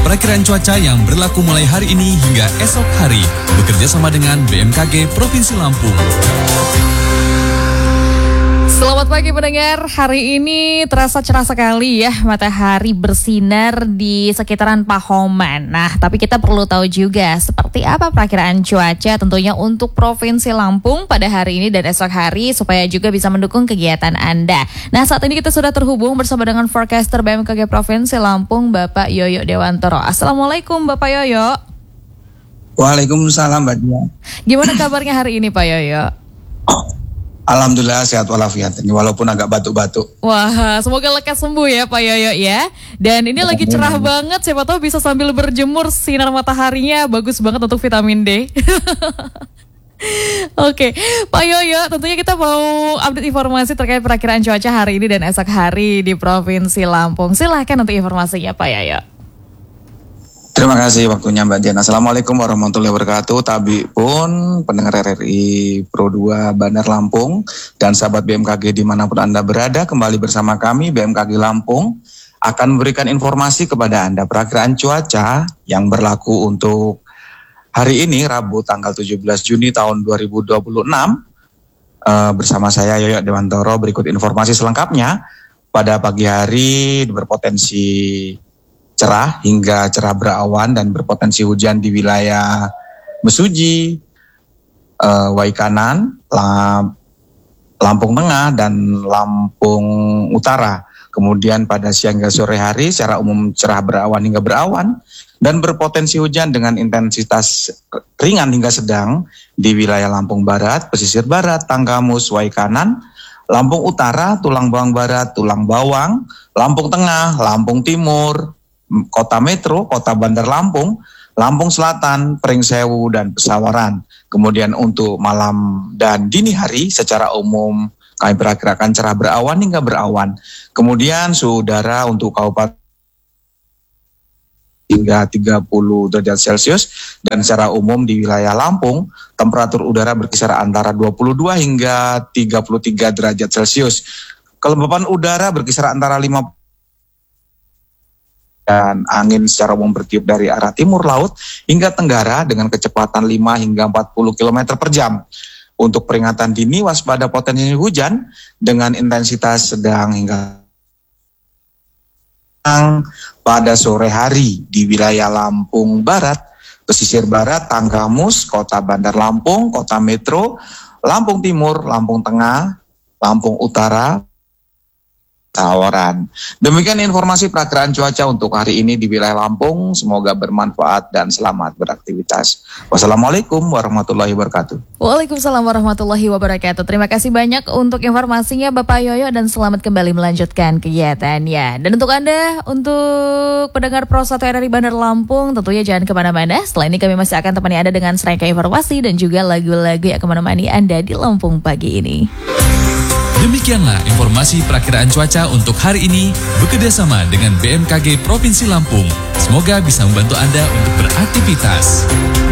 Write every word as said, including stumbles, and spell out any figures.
perakiraan cuaca yang berlaku mulai hari ini hingga esok hari. Bekerja sama dengan B M K G Provinsi Lampung. Selamat pagi pendengar, hari ini terasa cerah sekali ya, matahari bersinar di sekitaran Pahoman. Nah, tapi kita perlu tahu juga seperti apa perakiraan cuaca tentunya untuk Provinsi Lampung pada hari ini dan esok hari supaya juga bisa mendukung kegiatan Anda. Nah, saat ini kita sudah terhubung bersama dengan forecaster B M K G Provinsi Lampung, Bapak Yoyo Dewantoro. Assalamualaikum Bapak Yoyo. Waalaikumsalam Mbak Dia. Gimana kabarnya hari ini Pak Yoyo? Alhamdulillah sehat walafiat ini walaupun agak batuk-batuk. Wah, semoga lekas sembuh ya Pak Yoyo ya. Dan ini lagi cerah banget, siapa tahu bisa sambil berjemur, sinar mataharinya bagus banget untuk vitamin D. Oke, Pak Yoyo, tentunya kita mau update informasi terkait perakiraan cuaca hari ini dan esok hari di Provinsi Lampung. Silahkan untuk informasinya Pak Yoyo. Terima kasih waktunya Mbak Dian. Assalamualaikum warahmatullahi wabarakatuh. Tabi pun pendengar R R I Pro dua Bandar Lampung dan sahabat B M K G dimanapun Anda berada, kembali bersama kami B M K G Lampung akan memberikan informasi kepada Anda perakiraan cuaca yang berlaku untuk hari ini Rabu tanggal tujuh belas Juni tahun dua ribu dua puluh enam. Uh, bersama saya Yoyo Dewantoro, berikut informasi selengkapnya. Pada pagi hari berpotensi cerah hingga cerah berawan dan berpotensi hujan di wilayah Mesuji, uh, Waikanan, Lampung Tengah, dan Lampung Utara. Kemudian pada siang hingga sore hari secara umum cerah berawan hingga berawan dan berpotensi hujan dengan intensitas ringan hingga sedang di wilayah Lampung Barat, Pesisir Barat, Tanggamus, Waikanan, Lampung Utara, Tulang Bawang Barat, Tulang Bawang, Lampung Tengah, Lampung Timur, Kota Metro, Kota Bandar Lampung, Lampung Selatan, Pringsewu, dan Pesawaran. Kemudian untuk malam dan dini hari secara umum kami perakirakan cerah berawan hingga berawan. Kemudian suhu udara untuk kabupaten hingga tiga puluh derajat Celcius dan secara umum di wilayah Lampung temperatur udara berkisar antara dua puluh dua hingga tiga puluh tiga derajat Celcius. Kelembapan udara berkisar antara lima puluh dan angin secara umum bertiup dari arah timur laut hingga tenggara dengan kecepatan lima hingga empat puluh kilometer per jam. Untuk peringatan dini waspada potensi hujan dengan intensitas sedang hingga pada sore hari di wilayah Lampung Barat, Pesisir Barat, Tanggamus, Kota Bandar Lampung, Kota Metro, Lampung Timur, Lampung Tengah, Lampung Utara, Tawaran. Demikian informasi perakiraan cuaca untuk hari ini di wilayah Lampung. Semoga bermanfaat dan selamat beraktivitas. Wassalamualaikum warahmatullahi wabarakatuh. Waalaikumsalam warahmatullahi wabarakatuh. Terima kasih banyak untuk informasinya Bapak Yoyo dan selamat kembali melanjutkan kegiatannya. Dan untuk Anda, untuk pendengar Pro satu R R I Bandar Lampung, tentunya jangan kemana-mana. Setelah ini kami masih akan temani Anda dengan serangkaian informasi dan juga lagu-lagu yang akan menemani Anda di Lampung pagi ini. Demikianlah informasi perakiraan cuaca untuk hari ini bekerjasama dengan B M K G Provinsi Lampung. Semoga bisa membantu Anda untuk beraktivitas.